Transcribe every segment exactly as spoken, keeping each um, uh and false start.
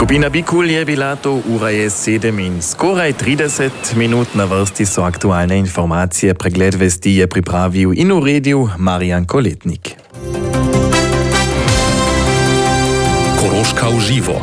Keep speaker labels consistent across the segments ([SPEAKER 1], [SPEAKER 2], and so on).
[SPEAKER 1] Skupina Bikul je bila to ura je sedem in skoraj trideset minut. Na vrsti so aktualne informacije. Pregled vesti je pripravil in uredil Marijan Koletnik.
[SPEAKER 2] Koroška v živo.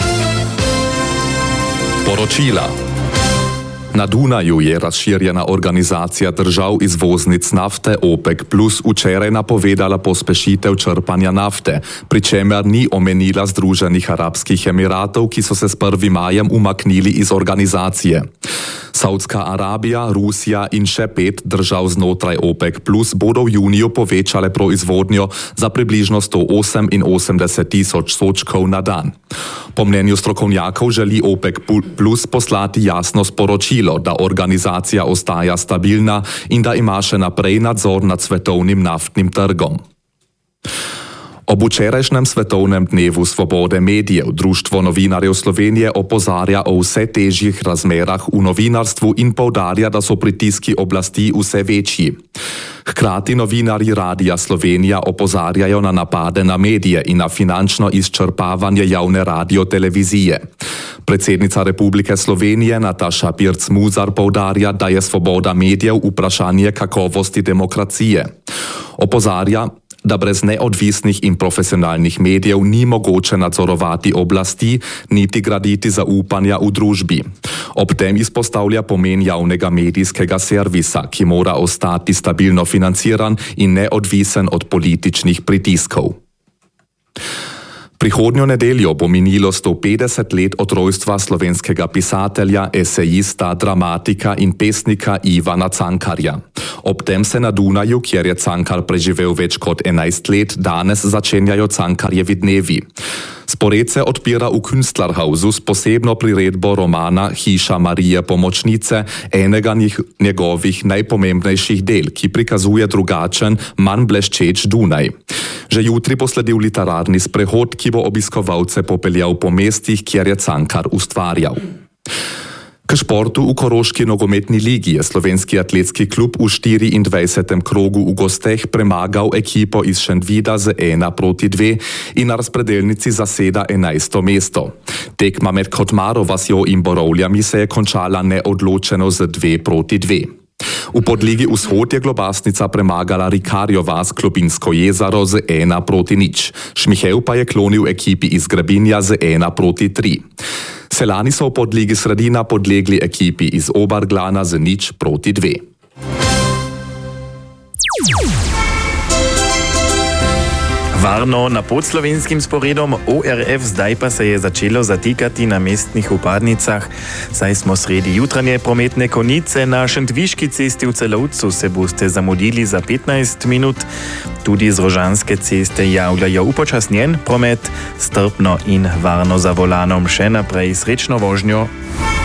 [SPEAKER 2] Poročila. Na Dunaju je razširjena organizacija držav izvoznic nafte OPEC plus včeraj napovedala pospešitev črpanja nafte, pri čemer ni omenila Združenih arabskih emiratov, ki so se s prvim majem umaknili iz organizacije. Saudska Arabija, Rusija in še pet držav znotraj OPEC plus bodo v juniju povečale proizvodnjo za približno sto oseminosemdeset tisoč sodčkov na dan. Po mnenju strokovnjakov želi OPEC plus poslati jasno sporočilo, da organizacija ostaja stabilna in da ima še naprej nadzor nad svetovnim naftnim trgom. Ob včerajšnjem svetovnem dnevu svobode medijev Društvo novinarjev Slovenije opozarja o vse težjih razmerah v novinarstvu in poudarja, da so pritiski oblasti vse večji. Hkrati novinarji Radia Slovenija opozarjajo na napade na medije in na finančno izčrpavanje javne radiotelevizije. Predsednica Republike Slovenije Nataša Pirc-Musar poudarja, da je svoboda medijev vprašanje kakovosti demokracije. Opozarja, da brez neodvisnih in profesionalnih medijev ni mogoče nadzorovati oblasti, niti graditi zaupanja v družbi. Ob tem izpostavlja pomen javnega medijskega servisa, ki mora ostati stabilno financiran in neodvisen od političnih pritiskov. Prihodnjo nedeljo bo minilo sto petdeset let od rojstva slovenskega pisatelja, esejista, dramatika in pesnika Ivana Cankarja. Ob tem se na Dunaju, kjer je Cankar preživel več kot enajst let, danes začenjajo Cankarjevi dnevi. Spored se odpira v Künstlerhausu s posebno priredbo romana Hiša Marije Pomočnice, enega njegovih najpomembnejših del, ki prikazuje drugačen, manj bleščeč Dunaj. Že jutri bo sledil literarni sprehod, ki bo obiskovalce popeljal po mestih, kjer je Cankar ustvarjal. K športu v Koroški nogometni ligi je slovenski atletski klub v štiriindvajsetem krogu v gosteh premagal ekipo iz Šentvida z ena proti dve in na razpredelnici zaseda enajsto mesto. Tekma med Kotmaro vasjo in Borovljami se je končala neodločeno z dve proti dve. V podligi Vzhod je Globasnica premagala Rikarjo vas Klobinsko jezero z ena proti nič. Šmihev pa je klonil ekipi iz Grebinja z ena proti tri. Selani so v podligi Sredina podlegli ekipi iz Oberglana z nič proti dve.
[SPEAKER 1] Varno na podslovenskim sporedom O R F zdaj pa se je začelo zatikati na mestnih upadnicah. Saj smo sredi jutranje prometne konice na Šentviški cesti v Celovcu se boste zamudili za petnajst minut. Tudi z Rožanske ceste javljajo upočasnjen promet, strpno in varno za volanom. Še naprej srečno vožnjo.